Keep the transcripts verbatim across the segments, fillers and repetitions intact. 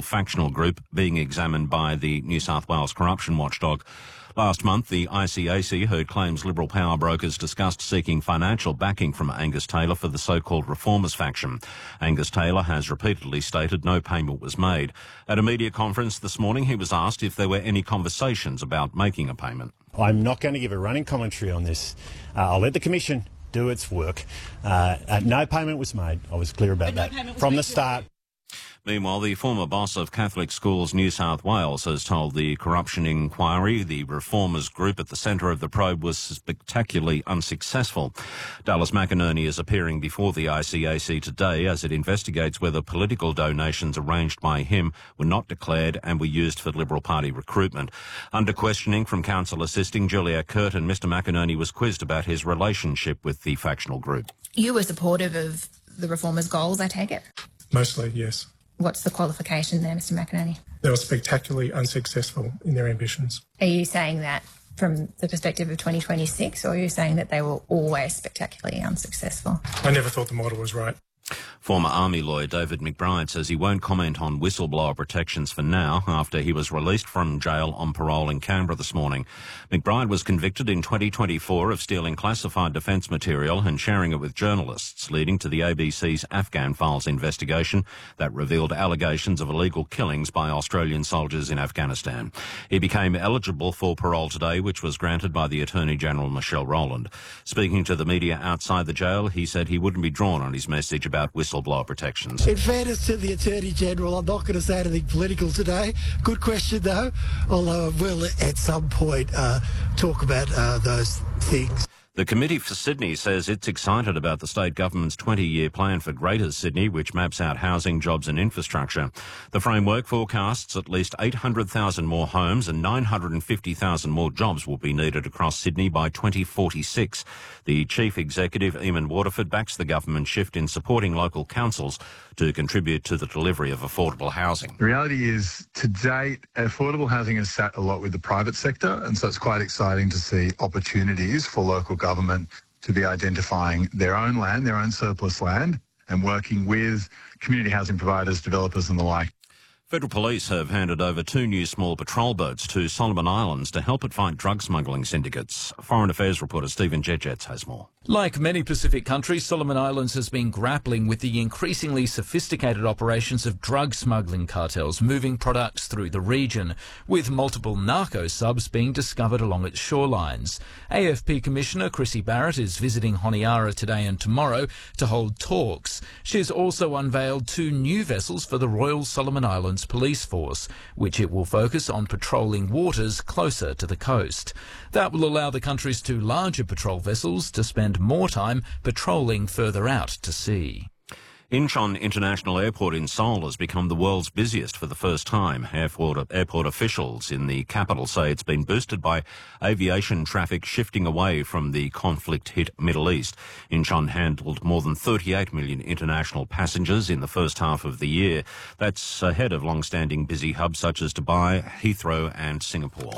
factional group being examined by the New South Wales corruption watchdog. Last month, the I C A C heard claims Liberal power brokers discussed seeking financial backing from Angus Taylor for the so-called Reformers faction. Angus Taylor has repeatedly stated no payment was made. At a media conference this morning, he was asked if there were any conversations about making a payment. I'm not going to give a running commentary on this. Uh, I'll let the Commission do its work. Uh, uh, no payment was made. I was clear about but that no from the start. Meanwhile, the former boss of Catholic Schools New South Wales has told the corruption inquiry the Reformers group at the centre of the probe was spectacularly unsuccessful. Dallas McInerney is appearing before the I C A C today as it investigates whether political donations arranged by him were not declared and were used for Liberal Party recruitment. Under questioning from counsel assisting Julia Curtin, Mr McInerney was quizzed about his relationship with the factional group. You were supportive of the Reformers' goals, I take it? Mostly, yes. What's the qualification there, Mr McInerney? They were spectacularly unsuccessful in their ambitions. Are you saying that from the perspective of twenty twenty-six, or are you saying that they were always spectacularly unsuccessful? I never thought the model was right. Former Army lawyer David McBride says he won't comment on whistleblower protections for now after he was released from jail on parole in Canberra this morning. McBride was convicted in twenty twenty-four of stealing classified defence material and sharing it with journalists, leading to the A B C's Afghan Files investigation that revealed allegations of illegal killings by Australian soldiers in Afghanistan. He became eligible for parole today, which was granted by the Attorney-General Michelle Rowland. Speaking to the media outside the jail, he said he wouldn't be drawn on his message about whistleblower protections. In fairness to the Attorney-General, I'm not going to say anything political today. Good question, though, although I will at some point uh, talk about uh, those things. The Committee for Sydney says it's excited about the state government's twenty-year plan for Greater Sydney, which maps out housing, jobs and infrastructure. The framework forecasts at least eight hundred thousand more homes and nine hundred fifty thousand more jobs will be needed across Sydney by twenty forty-six. The Chief Executive, Eamon Waterford, backs the government shift in supporting local councils to contribute to the delivery of affordable housing. The reality is, to date, affordable housing has sat a lot with the private sector, and so it's quite exciting to see opportunities for local government to be identifying their own land, their own surplus land, and working with community housing providers, developers and the like. Federal Police have handed over two new small patrol boats to Solomon Islands to help it fight drug smuggling syndicates. Foreign Affairs reporter Stephen Jetjets has more. Like many Pacific countries, Solomon Islands has been grappling with the increasingly sophisticated operations of drug smuggling cartels moving products through the region, with multiple narco subs being discovered along its shorelines. A F P Commissioner Chrissy Barrett is visiting Honiara today and tomorrow to hold talks. She's also unveiled two new vessels for the Royal Solomon Islands Police Force, which it will focus on patrolling waters closer to the coast. That will allow the country's two larger patrol vessels to spend more time patrolling further out to sea. Incheon International Airport in Seoul has become the world's busiest for the first time. Airport, airport officials in the capital say it's been boosted by aviation traffic shifting away from the conflict-hit Middle East. Incheon handled more than thirty-eight million international passengers in the first half of the year. That's ahead of long-standing busy hubs such as Dubai, Heathrow and Singapore.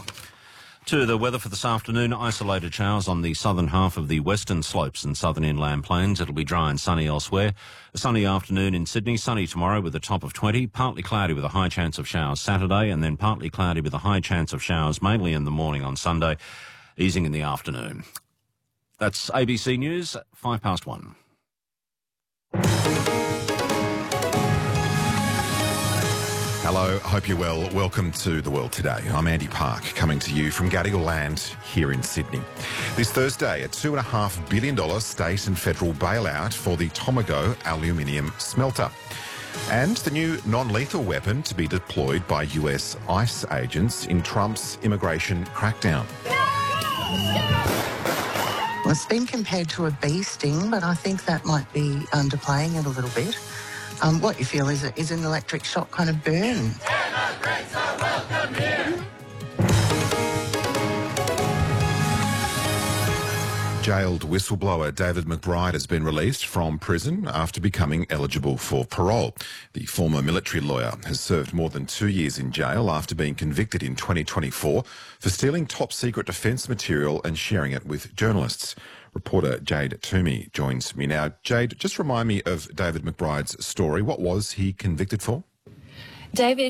To the weather for this afternoon, isolated showers on the southern half of the western slopes and southern inland plains. It'll be dry and sunny elsewhere. A sunny afternoon in Sydney, sunny tomorrow with a top of twenty, partly cloudy with a high chance of showers Saturday, and then partly cloudy with a high chance of showers mainly in the morning on Sunday, easing in the afternoon. That's A B C News, five past one. Hello, hope you're well. Welcome to The World Today. I'm Andy Park, coming to you from Gadigal Land here in Sydney. This Thursday, a two point five billion dollars state and federal bailout for the Tomago aluminium smelter. And the new non-lethal weapon to be deployed by U S ICE agents in Trump's immigration crackdown. Well, it's been compared to a bee sting, but I think that might be underplaying it a little bit. Um, what you feel is, a, is an electric shock kind of burn. Jailed whistleblower David McBride has been released from prison after becoming eligible for parole. The former military lawyer has served more than two years in jail after being convicted in twenty twenty-four for stealing top-secret defence material and sharing it with journalists. Reporter Jade Toomey joins me now. Jade, just remind me of David McBride's story. What was he convicted for? David